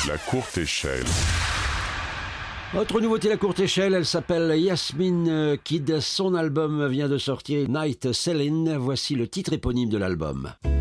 La courte échelle. Autre nouveauté, la courte échelle, elle s'appelle Yasmine Kid. Son album vient de sortir, Night Selling. Voici le titre éponyme de l'album.